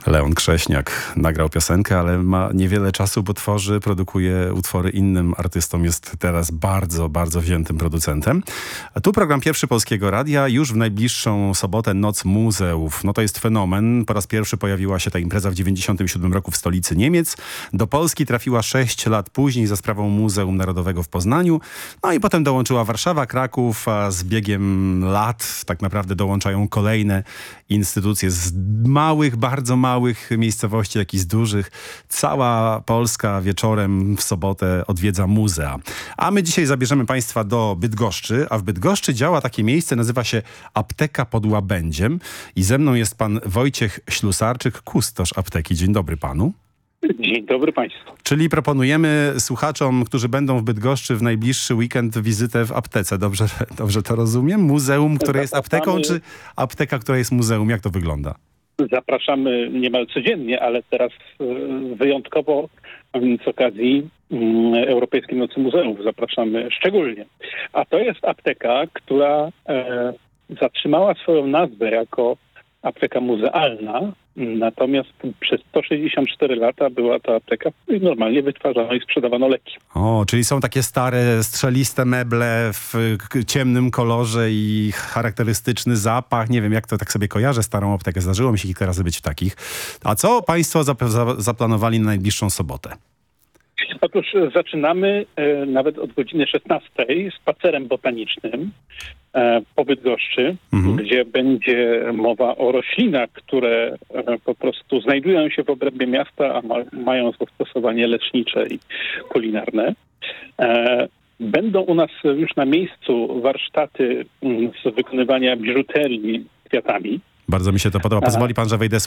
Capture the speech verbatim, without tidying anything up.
Leon Krześniak nagrał piosenkę, ale ma niewiele czasu, bo tworzy, produkuje utwory innym artystom. Jest teraz bardzo, bardzo wziętym producentem. A tu program Pierwszy Polskiego Radia. Już w najbliższą sobotę Noc Muzeów. No to jest fenomen. Po raz pierwszy pojawiła się ta impreza w dziewięćdziesiątym siódmym roku w stolicy Niemiec. Do Polski trafiła sześć lat później za sprawą Muzeum Narodowego w Poznaniu. No i potem dołączyła Warszawa, Kraków, a z biegiem lat tak naprawdę dołączają kolejne instytucje z małych, bardzo małych miejscowości, jak i z dużych. Cała Polska wieczorem w sobotę odwiedza muzea. A my dzisiaj zabierzemy Państwa do Bydgoszczy, a w Bydgoszczy działa takie miejsce, nazywa się Apteka pod Łabędziem i ze mną jest pan Wojciech Ślusarczyk, kustosz apteki. Dzień dobry panu. Dzień dobry Państwu. Czyli proponujemy słuchaczom, którzy będą w Bydgoszczy w najbliższy weekend wizytę w aptece. Dobrze, dobrze to rozumiem? Muzeum, które jest apteką, czy apteka, która jest muzeum? Jak to wygląda? Zapraszamy niemal codziennie, ale teraz wyjątkowo z okazji Europejskiej Nocy Muzeów zapraszamy szczególnie. A to jest apteka, która e, zatrzymała swoją nazwę jako apteka muzealna, natomiast przez sto sześćdziesiąt cztery lata była to apteka i normalnie wytwarzano i sprzedawano leki. O, czyli są takie stare, strzeliste meble w ciemnym kolorze i charakterystyczny zapach. Nie wiem, jak to tak sobie kojarzę, starą aptekę. Zdarzyło mi się kilka razy być w takich. A co państwo zap- za- zaplanowali na najbliższą sobotę? Otóż zaczynamy e, nawet od godziny szesnastej spacerem botanicznym e, po Bydgoszczy, mhm. gdzie będzie mowa o roślinach, które e, po prostu znajdują się w obrębie miasta, a ma, mają zastosowanie lecznicze i kulinarne. E, Będą u nas już na miejscu warsztaty m, z wykonywania biżuterii kwiatami. Bardzo mi się to podoba. Pozwoli pan, że wejdę